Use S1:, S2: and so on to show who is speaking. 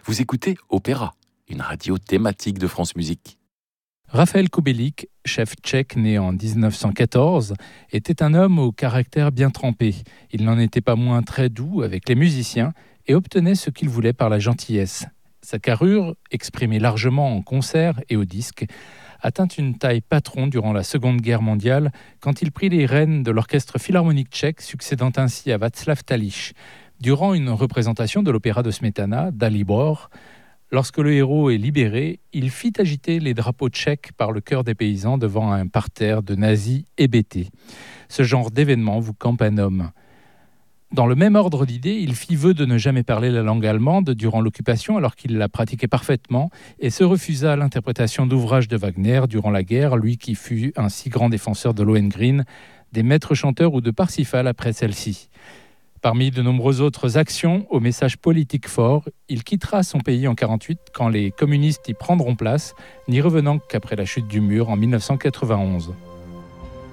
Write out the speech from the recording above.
S1: Vous écoutez Opéra, une radio thématique de France Musique.
S2: Raphaël Kobelik, chef tchèque né en 1914, était un homme au caractère bien trempé. Il n'en était pas moins très doux avec les musiciens et obtenait ce qu'il voulait par la gentillesse. Sa carrure, exprimée largement en concert et au disque, atteint une taille patron durant la Seconde Guerre mondiale quand il prit les rênes de l'orchestre philharmonique tchèque, succédant ainsi à Václav Tališ. Durant une représentation de l'opéra de Smetana, Dalibor, lorsque le héros est libéré, il fit agiter les drapeaux tchèques par le chœur des paysans devant un parterre de nazis hébétés. Ce genre d'événement vous campe un homme. Dans le même ordre d'idées, il fit vœu de ne jamais parler la langue allemande durant l'occupation alors qu'il la pratiquait parfaitement et se refusa à l'interprétation d'ouvrages de Wagner durant la guerre, lui qui fut un si grand défenseur de Lohengrin, des maîtres chanteurs ou de Parsifal après celle-ci. Parmi de nombreuses autres actions au message politique fort, il quittera son pays en 1948 quand les communistes y prendront place, n'y revenant qu'après la chute du mur en 1991.